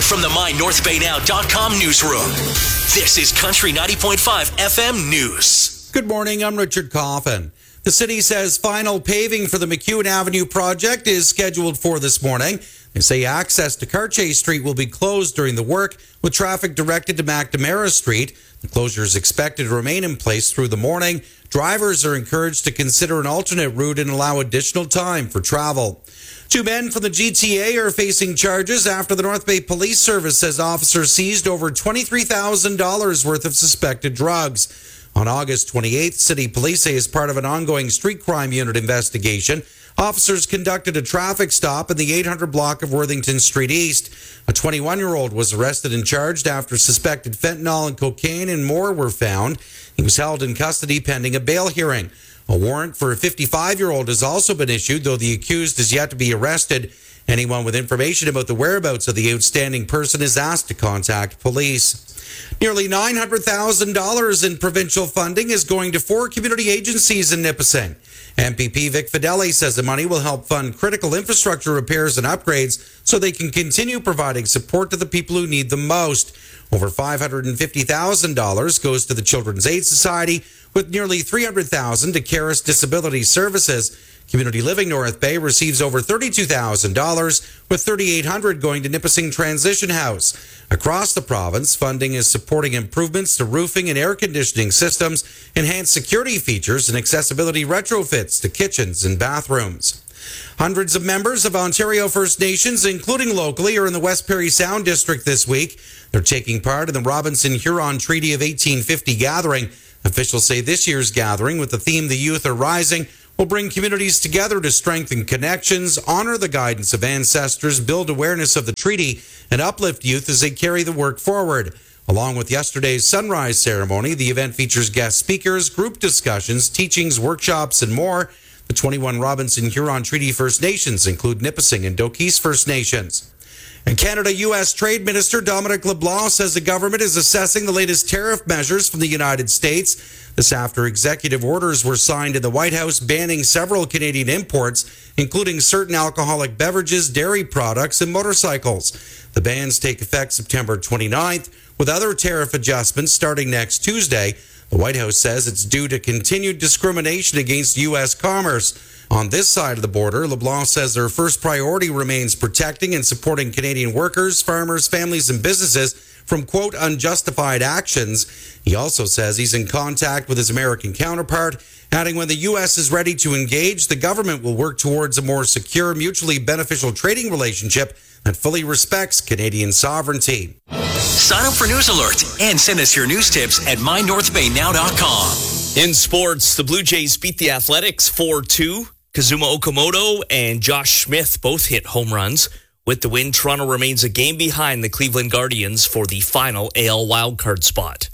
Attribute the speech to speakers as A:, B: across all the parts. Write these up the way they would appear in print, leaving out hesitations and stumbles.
A: from the MyNorthBayNow.com newsroom. This is Country 90.5 FM News.
B: Good morning, I'm Richard Coffin. The city says final paving for the McEwen Avenue project is scheduled for this morning. They say access to Cartier Street will be closed during the work, with traffic directed to McNamara Street. The closure is expected to remain in place through the morning. Drivers are encouraged to consider an alternate route and allow additional time for travel. 2 men from the GTA are facing charges after the North Bay Police Service says officers seized over $23,000 worth of suspected drugs. On August 28th, City Police say as part of an ongoing street crime unit investigation, officers conducted a traffic stop in the 800 block of Worthington Street East. A 21-year-old was arrested and charged after suspected fentanyl and cocaine and more were found. He was held in custody pending a bail hearing. A warrant for a 55-year-old has also been issued, though the accused is yet to be arrested. Anyone with information about the whereabouts of the outstanding person is asked to contact police. Nearly $900,000 in provincial funding is going to 4 community agencies in Nipissing. MPP Vic Fideli says the money will help fund critical infrastructure repairs and upgrades so they can continue providing support to the people who need them most. Over $550,000 goes to the Children's Aid Society, with nearly $300,000 to Caris Disability Services. Community Living North Bay receives over $32,000, with $3,800 going to Nipissing Transition House. Across the province, funding is supporting improvements to roofing and air conditioning systems, enhanced security features, and accessibility retrofits to kitchens and bathrooms. Hundreds of members of Ontario First Nations, including locally, are in the West Parry Sound District this week. They're taking part in the Robinson-Huron Treaty of 1850 gathering. Officials say this year's gathering, with the theme The Youth Are Rising, will bring communities together to strengthen connections, honor the guidance of ancestors, build awareness of the treaty, and uplift youth as they carry the work forward. Along with yesterday's sunrise ceremony, the event features guest speakers, group discussions, teachings, workshops, and more. The 21 Robinson-Huron Treaty First Nations include Nipissing and Doquis First Nations. And Canada-U.S. Trade Minister Dominic LeBlanc says the government is assessing the latest tariff measures from the United States. This after executive orders were signed in the White House banning several Canadian imports, including certain alcoholic beverages, dairy products, and motorcycles. The bans take effect September 29th, with other tariff adjustments starting next Tuesday. The White House says it's due to continued discrimination against U.S. commerce. On this side of the border, LeBlanc says their first priority remains protecting and supporting Canadian workers, farmers, families, and businesses from, quote, unjustified actions. He also says he's in contact with his American counterpart, adding when the U.S. is ready to engage, the government will work towards a more secure, mutually beneficial trading relationship that fully respects Canadian sovereignty.
A: Sign up for News Alert and send us your news tips at MyNorthBayNow.com.
C: In sports, the Blue Jays beat the Athletics 4-2. Kazuma Okamoto and Josh Smith both hit home runs. With the win, Toronto remains a game behind the Cleveland Guardians for the final AL wildcard spot.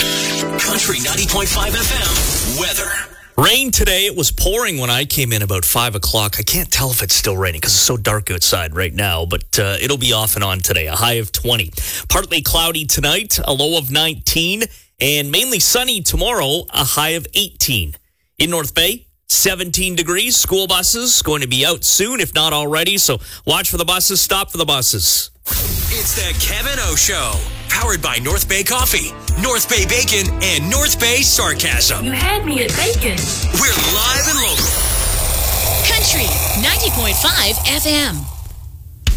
A: Country 90.5 FM weather.
C: Rain today. It was pouring when I came in about 5 o'clock. I can't tell if it's still raining because it's so dark outside right now, but it'll be off and on today. A high of 20. Partly cloudy tonight, a low of 19, and mainly sunny tomorrow, a high of 18. In North Bay, 17 degrees. School buses going to be out soon, if not already, so watch for the buses, stop for the buses.
A: It's the Kevin O Show, powered by North Bay Coffee, North Bay Bacon, and North Bay Sarcasm.
D: You had me at bacon.
A: We're live and local.
D: Country 90.5 FM.